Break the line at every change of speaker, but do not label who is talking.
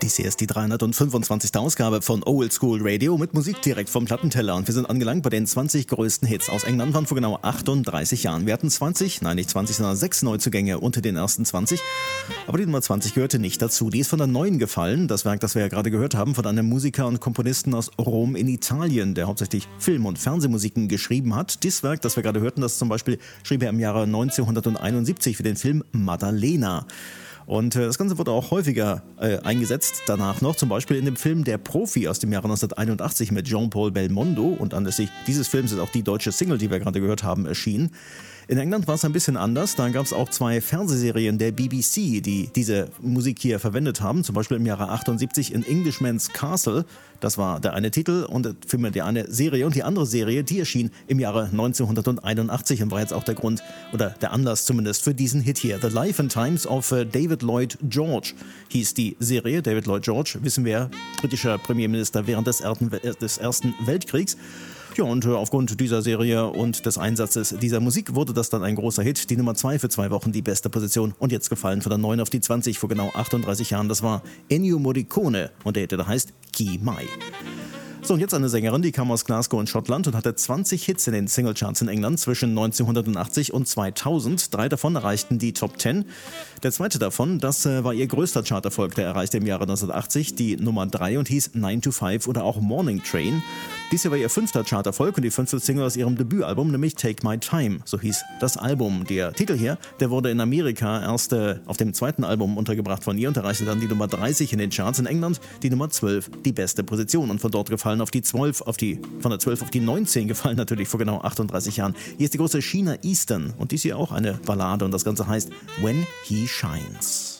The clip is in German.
Dies hier ist die 325. Ausgabe von Old School Radio mit Musik direkt vom Plattenteller. Und wir sind angelangt bei den 20 größten Hits aus England von vor genau 38 Jahren. Wir hatten 6 Neuzugänge unter den ersten 20. Aber die Nummer 20 gehörte nicht dazu. Die ist von der Neuen gefallen. Das Werk, das wir ja gerade gehört haben, von einem Musiker und Komponisten aus Rom in Italien, der hauptsächlich Film- und Fernsehmusiken geschrieben hat. Dieses Werk, das wir gerade hörten, das zum Beispiel schrieb er im Jahre 1971 für den Film Maddalena. Und das Ganze wurde auch häufiger eingesetzt danach noch, zum Beispiel in dem Film Der Profi aus dem Jahre 1981 mit Jean-Paul Belmondo. Und anlässlich dieses Films ist auch die deutsche Single, die wir gerade gehört haben, erschienen. In England war es ein bisschen anders. Da gab es auch 2 Fernsehserien der BBC, die diese Musik hier verwendet haben. Zum Beispiel im Jahre 78 in Englishman's Castle. Das war der eine Titel und vielmehr die eine Serie. Und die andere Serie, die erschien im Jahre 1981 und war jetzt auch der Grund oder der Anlass zumindest für diesen Hit hier. The Life and Times of David Lloyd George hieß die Serie. David Lloyd George, wissen wir, britischer Premierminister während des Ersten Weltkriegs. Ja, und aufgrund dieser Serie und des Einsatzes dieser Musik wurde das dann ein großer Hit. Die Nummer 2 für 2 Wochen, die beste Position. Und jetzt gefallen von der 9 auf die 20 vor genau 38 Jahren. Das war Ennio Morricone und der Hit, der heißt Ki Mai. So, und jetzt eine Sängerin, die kam aus Glasgow in Schottland und hatte 20 Hits in den Singlecharts in England zwischen 1980 und 2000. 3 davon erreichten die Top 10. Der zweite davon, das war ihr größter Charterfolg, der erreichte im Jahre 1980 die Nummer 3 und hieß 9 to 5 oder auch Morning Train. Dies hier war ihr 5. Charterfolg und die 5. Single aus ihrem Debütalbum, nämlich Take My Time, so hieß das Album. Der Titel hier, der wurde in Amerika erst auf dem 2. Album untergebracht von ihr und erreichte dann die Nummer 30 in den Charts. In England die Nummer 12, die beste Position, und von dort gefallen von der 12 auf die 19 gefallen natürlich vor genau 38 Jahren. Hier ist die große Sheena Easton und dies hier auch eine Ballade und das Ganze heißt When He Shines.